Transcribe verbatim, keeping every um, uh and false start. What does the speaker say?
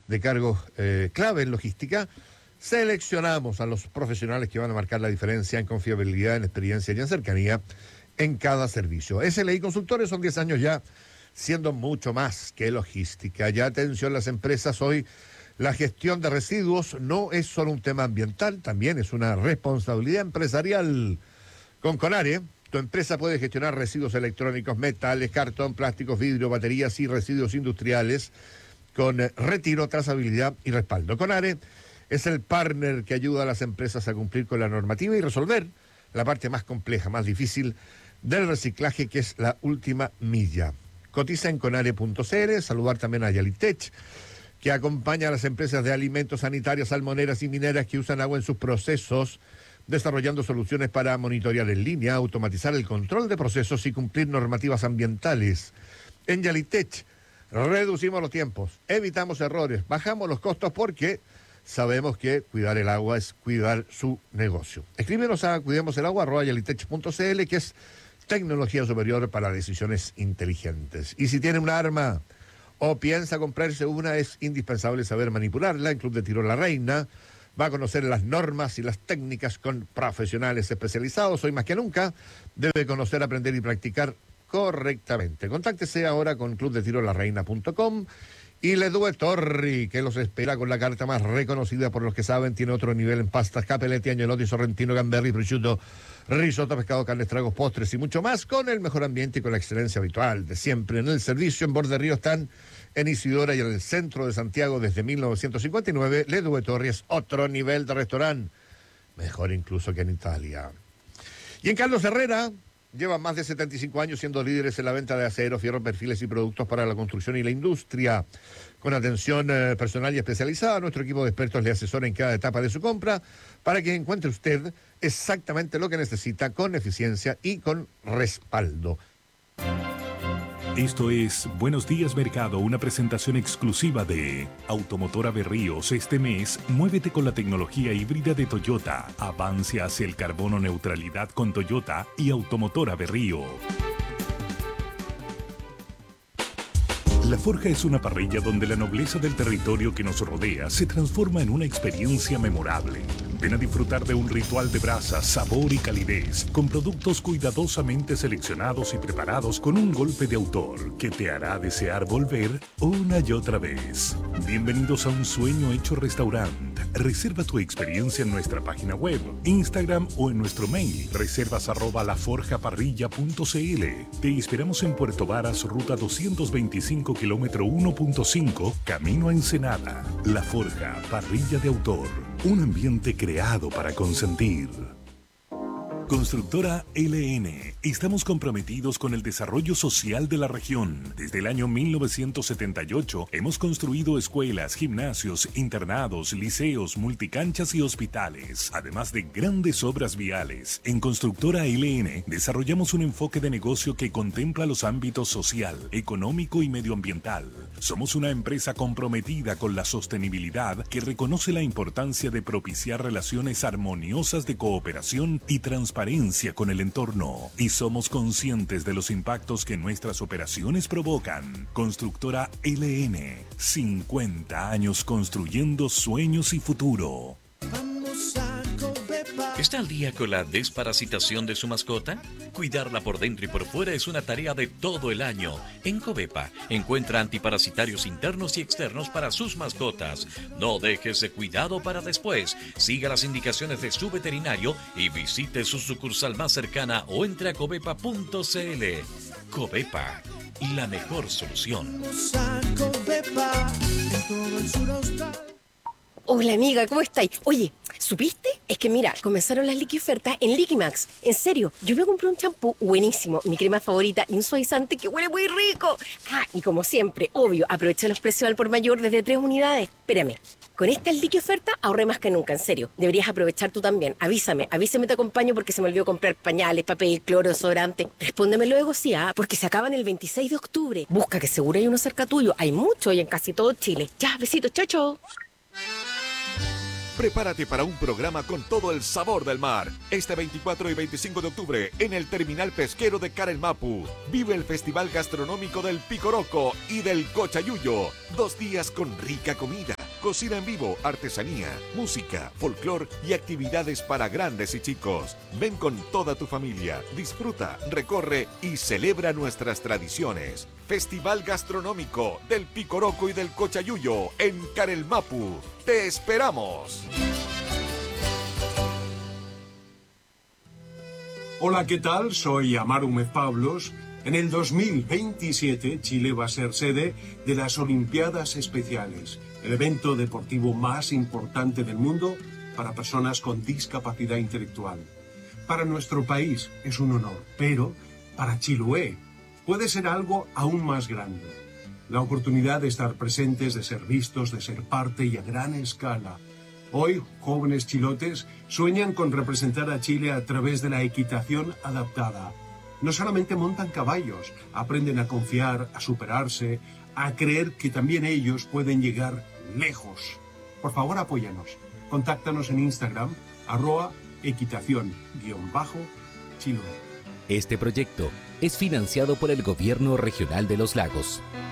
de cargos eh, clave en logística, seleccionamos a los profesionales que van a marcar la diferencia en confiabilidad, en experiencia y en cercanía en cada servicio. S L I Consultores son diez años ya siendo mucho más que logística. Ya atención las empresas, hoy la gestión de residuos no es solo un tema ambiental, también es una responsabilidad empresarial. Con Conare, tu empresa puede gestionar residuos electrónicos, metales, cartón, plásticos, vidrio, baterías y residuos industriales con retiro, trazabilidad y respaldo. Conare es el partner que ayuda a las empresas a cumplir con la normativa y resolver la parte más compleja, más difícil del reciclaje, que es la última milla. Cotiza en conare punto c l, saludar también a Yalitech, que acompaña a las empresas de alimentos, sanitarias, salmoneras y mineras que usan agua en sus procesos, desarrollando soluciones para monitorear en línea, automatizar el control de procesos y cumplir normativas ambientales. En Yalitech reducimos los tiempos, evitamos errores, bajamos los costos porque sabemos que cuidar el agua es cuidar su negocio. Escríbenos a cuidemoselagua arroba yalitech punto c l, que es tecnología superior para decisiones inteligentes. Y si tiene un arma o piensa comprarse una, es indispensable saber manipularla. En Club de Tiro La Reina va a conocer las normas y las técnicas con profesionales especializados. Hoy más que nunca debe conocer, aprender y practicar correctamente. Contáctese ahora con club de tiro la reina punto com y Ledue Torri, que los espera con la carta más reconocida por los que saben. Tiene otro nivel en pastas, capelletti, agnolotti, sorrentino, gamberri, prosciutto, risotto, pescado, carnes, tragos, postres y mucho más, con el mejor ambiente y con la excelencia habitual de siempre. En el servicio en Borde Río están en Isidora y en el centro de Santiago desde mil novecientos cincuenta y nueve. Ledue Torri es otro nivel de restaurante, mejor incluso que en Italia. Y en Carlos Herrera llevan más de setenta y cinco años siendo líderes en la venta de acero, fierro, perfiles y productos para la construcción y la industria. Con atención eh, personal y especializada, nuestro equipo de expertos le asesora en cada etapa de su compra para que encuentre usted exactamente lo que necesita con eficiencia y con respaldo. Esto es Buenos Días Mercado, una presentación exclusiva de Automotora Berríos. Este mes, muévete con la tecnología híbrida de Toyota. Avance hacia el carbono neutralidad con Toyota y Automotora Berrío. La Forja es una parrilla donde la nobleza del territorio que nos rodea se transforma en una experiencia memorable. Ven a disfrutar de un ritual de brasas, sabor y calidez, con productos cuidadosamente seleccionados y preparados con un golpe de autor que te hará desear volver una y otra vez. Bienvenidos a un sueño hecho restaurante. Reserva tu experiencia en nuestra página web, Instagram o en nuestro mail, reservas arroba laforjaparrilla punto c l. Te esperamos en Puerto Varas, ruta doscientos veinticinco, kilómetro uno punto cinco, camino a Ensenada. La Forja, parrilla de autor. Un ambiente creado para consentir. Constructora L N. Estamos comprometidos con el desarrollo social de la región. Desde el año mil novecientos setenta y ocho hemos construido escuelas, gimnasios, internados, liceos, multicanchas y hospitales, además de grandes obras viales. En Constructora L N desarrollamos un enfoque de negocio que contempla los ámbitos social, económico y medioambiental. Somos una empresa comprometida con la sostenibilidad que reconoce la importancia de propiciar relaciones armoniosas de cooperación y transparencia con el entorno, y somos conscientes de los impactos que nuestras operaciones provocan. Constructora L N, cincuenta años construyendo sueños y futuro. ¿Está al día con la desparasitación de su mascota? Cuidarla por dentro y por fuera es una tarea de todo el año. En Covepa encuentra antiparasitarios internos y externos para sus mascotas. No deje ese cuidado para después. Siga las indicaciones de su veterinario y visite su sucursal más cercana o entre a covepa punto c l. Covepa, la mejor solución. Hola amiga, ¿cómo estáis? Oye, ¿supiste? Es que mira, comenzaron las liquiofertas en Liquimax. En serio, yo me compré un champú buenísimo, mi crema favorita y un suavizante que huele muy rico. Ah, y como siempre, obvio, aproveché los precios al por mayor desde tres unidades. Espérame, con esta liquioferta ahorré más que nunca, en serio. Deberías aprovechar tú también. Avísame, avísame, te acompaño porque se me olvidó comprar pañales, papel, cloro, desodorante. Respóndeme luego, sí, ah, porque se acaban el veintiséis de octubre. Busca que seguro hay uno cerca tuyo. Hay mucho y en casi todo Chile. Ya, besitos, chao, chao. Prepárate para un programa con todo el sabor del mar. Este veinticuatro y veinticinco de octubre en el Terminal Pesquero de Carelmapu. Vive el Festival Gastronómico del Picoroco y del Cochayuyo. Dos días con rica comida, cocina en vivo, artesanía, música, folclor y actividades para grandes y chicos. Ven con toda tu familia, disfruta, recorre y celebra nuestras tradiciones. Festival Gastronómico del Picoroco y del Cochayuyo en Carelmapu. ¡Te esperamos! Hola, ¿qué tal? Soy Amaro Gómez Pablos. En el dos mil veintisiete, Chile va a ser sede de las Olimpiadas Especiales, el evento deportivo más importante del mundo para personas con discapacidad intelectual. Para nuestro país es un honor, pero para Chiloé puede ser algo aún más grande. La oportunidad de estar presentes, de ser vistos, de ser parte y a gran escala. Hoy, jóvenes chilotes sueñan con representar a Chile a través de la equitación adaptada. No solamente montan caballos, aprenden a confiar, a superarse, a creer que también ellos pueden llegar lejos. Por favor, apóyanos. Contáctanos en Instagram, arroba equitación guión bajo Chiloé. Este proyecto es financiado por el Gobierno Regional de los Lagos.